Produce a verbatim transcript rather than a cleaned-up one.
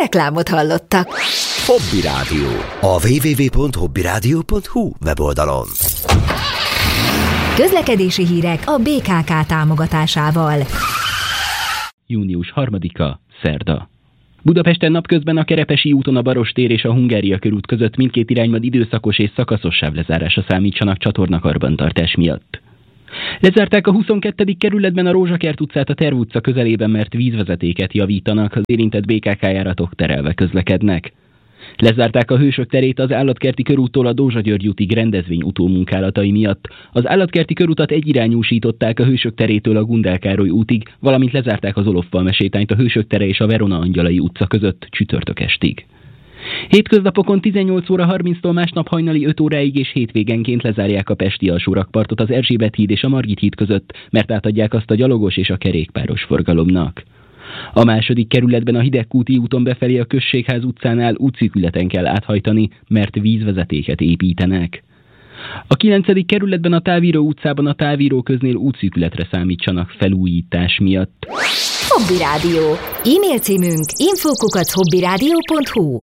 Reklámot hallottak. Hobby Rádió. A double-u double-u double-u pont hobby rádió pont hu weboldalon. Közlekedési hírek a bé ká ká támogatásával. június harmadika, szerda. Budapesten napközben a Kerepesi úton a Barostér és a Hungária körút között mindkét irányban időszakos és szakaszos sávlezárásra számítsanak csatornakarbantartás miatt. Lezárták a huszonkettedik kerületben a Rózsakert utcát a Terv utca közelében, mert vízvezetéket javítanak, az érintett bé ká ká járatok terelve közlekednek. Lezárták a Hősök terét az Állatkerti körúttól a Dózsa-György útig rendezvény utómunkálatai miatt. Az Állatkerti körutat egyirányúsították a Hősök terétől a Gundel Károly útig, valamint lezárták az Olof-Falme sétányt a Hősök tere és a Verona Angyalai utca között csütörtök estig. Hétköznapokon tizennyolc óra harminctól másnap hajnali öt óráig és hétvégenként lezárják a pesti alsórakpartot az Erzsébet híd és a Margit híd között, mert átadják azt a gyalogos és a kerékpáros forgalomnak. A második kerületben a Hidegkúti úton befelé a Községház utcánál útszűkületen kell áthajtani, mert vízvezetéket építenek. A kilencedik kerületben a Távíró utcában a Távíró köznél útszűkületre számítsanak felújítás miatt. Hobby Rádió. E-mail címünk info kukac hobby rádió pont hu.